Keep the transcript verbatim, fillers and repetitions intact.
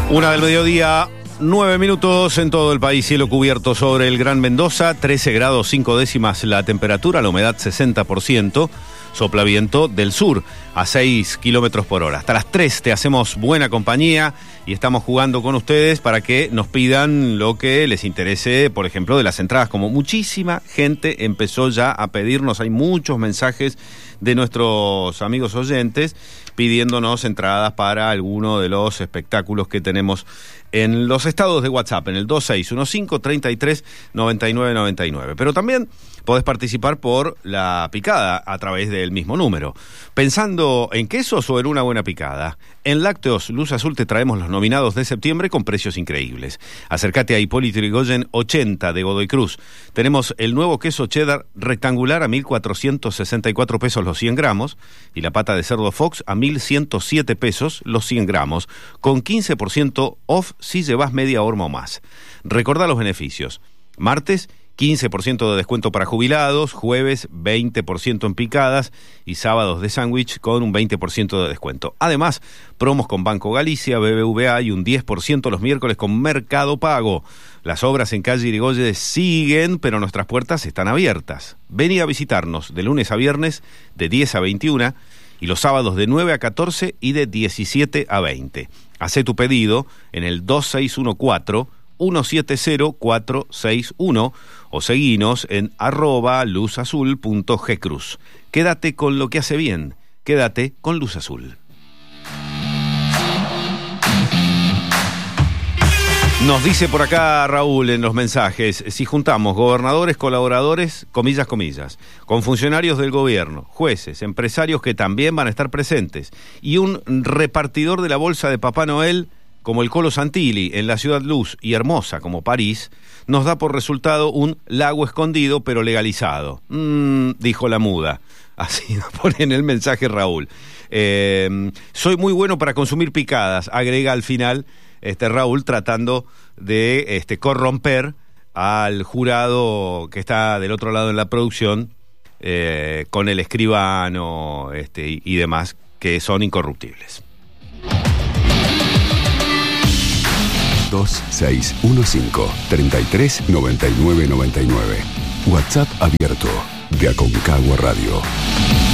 Una del mediodía, nueve minutos en todo el país, cielo cubierto sobre el Gran Mendoza, trece grados cinco décimas la temperatura, la humedad sesenta por ciento, sopla viento del sur a seis kilómetros por hora. Hasta las tres te hacemos buena compañía y estamos jugando con ustedes para que nos pidan lo que les interese, por ejemplo, de las entradas, como muchísima gente empezó ya a pedirnos, hay muchos mensajes de nuestros amigos oyentes pidiéndonos entradas para alguno de los espectáculos que tenemos en los estados de WhatsApp, en el dos seis uno cinco, treinta y tres, noventa y nueve, noventa y nueve. Pero también podés participar por la picada a través del mismo número. Pensando en quesos o en una buena picada, en Lácteos Luz Azul te traemos los nominados de septiembre con precios increíbles. Acércate a Hipólito Yrigoyen ochenta de Godoy Cruz. Tenemos el nuevo queso cheddar rectangular a mil cuatrocientos sesenta y cuatro pesos los cien gramos y la pata de cerdo Fox a mil ciento siete pesos los cien gramos, con quince por ciento off si llevas media horma o más. Recordá los beneficios. Martes, quince por ciento de descuento para jubilados, jueves veinte por ciento en picadas y sábados de sándwich con un veinte por ciento de descuento. Además, promos con Banco Galicia, B B V A y un diez por ciento los miércoles con Mercado Pago. Las obras en calle Irigoyen siguen, pero nuestras puertas están abiertas. Vení a visitarnos de lunes a viernes de diez a veintiuna y los sábados de nueve a catorce y de diecisiete a veinte. Hacé tu pedido en el dos seis uno cuatro, uno siete cero, cuatro seis uno o seguinos en arroba luzazul.gcruz. Quédate con lo que hace bien. Quédate con Luz Azul. Nos dice por acá Raúl en los mensajes, si juntamos gobernadores, colaboradores, comillas, comillas, con funcionarios del gobierno, jueces, empresarios que también van a estar presentes, y un repartidor de la bolsa de Papá Noel, como el Colo Santilli, en la ciudad luz y hermosa como París, nos da por resultado un lago escondido pero legalizado. Mm, dijo la muda. Así nos pone en el mensaje Raúl. Eh, soy muy bueno para consumir picadas, agrega al final este Raúl, tratando de este, corromper al jurado que está del otro lado en la producción, eh, con el escribano este, y, y demás, que son incorruptibles. dos seis uno cinco, treinta y tres, noventa y nueve, noventa y nueve. WhatsApp abierto de Aconcagua Radio.